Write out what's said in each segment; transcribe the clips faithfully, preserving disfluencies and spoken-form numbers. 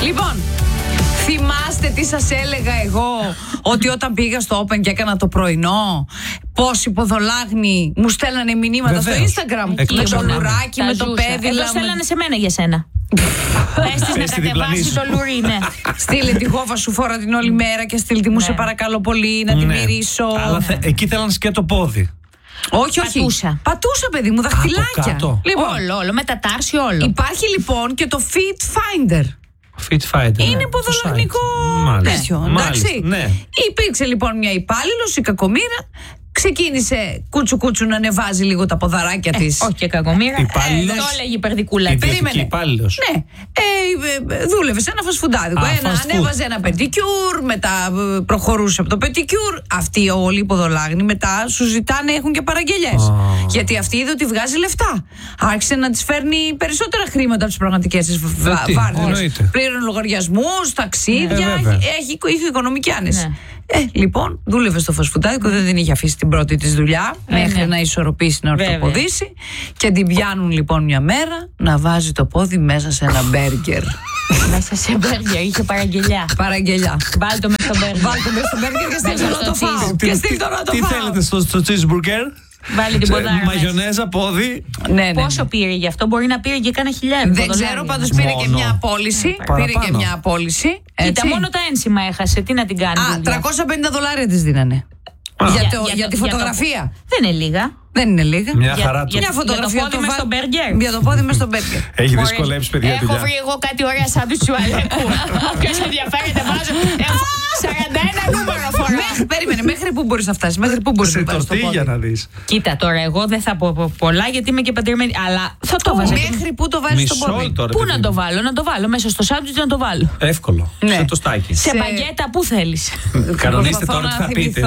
Λοιπόν, θυμάστε τι σας έλεγα εγώ ότι όταν πήγα στο Open και έκανα το πρωινό, πόσοι ποδολάγνοι μου στέλνανε μηνύματα. Βεβαίως. Στο Instagram Εκεί, με το λουράκι, με το πέδιλα. Εδώ στέλνανε σε μένα για σένα. Πες της να κατεβάσει το λουρί, ναι. Στείλε τη γόβα σου, φόρα την όλη μέρα και στείλ τη μου, σε παρακαλώ πολύ, να την μυρίσω. Αλλά θε, εκεί θέλανε και το πόδι. Όχι, όχι. Πατούσα. Πατούσα, παιδί μου, δαχτυλάκια. Κάτω, κάτω. Λοιπόν, όλο, όλο, με τα τάρση όλο. Υπάρχει λοιπόν και το Fit Finder. Fit Finder. Είναι ναι, ποδολαγνικό τέτοιο. Εντάξει. Ναι. Υπήρξε λοιπόν μια υπάλληλος, η κακομοίρα. Ξεκίνησε κούτσου κούτσου να ανεβάζει λίγο τα ποδαράκια ε, της. Όχι και κακομοίρα. Υπάλληλος. Ε, το έλεγε η περδικούλα. Ιδιωτική υπάλληλος. Ναι. Ε, δούλευε σε ένα φασφουντάδικο. Α, ένα, fast ανέβαζε ένα πεντικιούρ, μετά προχωρούσε από το πεντικιούρ. Αυτοί όλοι οι ποδολάγνοι μετά σου ζητάνε, έχουν και παραγγελιές. Oh. Γιατί αυτή είδε ότι βγάζει λεφτά. Άρχισε να τις φέρνει περισσότερα χρήματα από τις πραγματικές της βάρδιες. Πλήρωνε λογαριασμούς, ταξίδια. Ε, έχει, είχε οικονομική άνεση. Ναι. Ε, λοιπόν, δούλευε στο φασφουντάδικο, δεν την είχε αφήσει την πρώτη της δουλειά ε, μέχρι ναι. να ισορροπήσει, να ορθοποδήσει. Και την πιάνουν λοιπόν μια μέρα να βάζει το πόδι μέσα σε ένα μπέργκερ. Μέσα σε μπέργκερ, είχε παραγγελιά. Παραγγελιά. Βάλ το μέσα στο μπέργκερ. Βάλ το μέσα στο μπέργκερ και στείλ το να το φάω. Και στείλ το να το φάω. Τι θέλετε στο cheeseburger? Βάλει την ποδάρα. Μαγιονέζα, πόδι. Ναι, ναι. Πόσο πήρε γι' αυτό, μπορεί να πήρε και κάνα χιλιάδε. Δεν ξέρω, πάντως πήρε και μια απόλυση. Πήρε και μια απόλυση. Κοίτα, μόνο τα ένσημα έχασε. Τι να την κάνει. Α, τριακόσια πενήντα δολάρια της δίνανε. Για, για, το, για, για τη φωτογραφία. Για το... Δεν είναι λίγα. Δεν είναι λίγα. Μια χαρά του. Μια φωτογραφία για το πόδι μες στο μπέργκερ. Για το πόδι μες στο μπέργκερ. Έχει δυσκολέψει, παιδιά. Έχω βρει εγώ κάτι ωραία σαν του Τσουαλέκου. Όποιος ενδιαφέρεται, βάζω. σαράντα ένα νούμερο φορά. Περίμενε, μέχρι πού μπορείς να φτάσεις, μέχρι πού μπορείς να φτάσεις. Σε τορτίγια να δεις. Κοίτα τώρα, εγώ δεν θα πω πολλά γιατί είμαι και παντρεμένη. Αλλά θα το βάζω. Μέχρι πού το βάζεις στο πόδι. Πού να το βάλω, να το βάλω. Μέσα στο σάντουιτς να το βάλω. Εύκολο. Σε τοστάκι. Σε παγκέτα, πού θέλεις. Κανονίστε τώρα τι θα πείτε.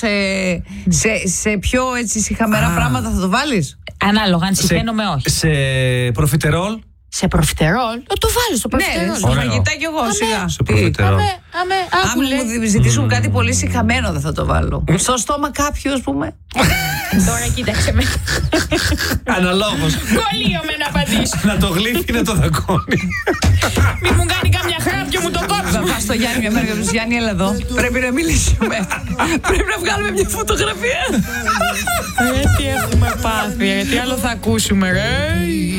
Σε πιο έτσι σιχαμερά πράγματα θα το βάλεις. Ανάλογα, αν συχαίνομαι όχι. Σε προφιτερόλ. Σε προφιτερόλ, να το βάλω στο προφιτερόλ. Ναι, στο φαγητά κι εγώ σιγά. Σε προφιτερόλ. Αν μου ζητήσουν κάτι πολύ σιχαμένο δεν θα το βάλω. Στο στόμα κάποιου, ας πούμε. Τώρα κοίταξε με. Αναλόγως. Κολλείομαι να απαντήσω. Να το γλύφει, να το δακώνει. Μη μου κάνει κάμια χαρά και μου το κόψει. Θα πάω στο Γιάννη μια μέρα και του Γιάννη, έλα εδώ. Πρέπει να μιλήσουμε. Πρέπει να βγάλουμε μια φωτογραφία. Τι έχουμε πάθει, τι άλλο θα ακούσουμε, ρε.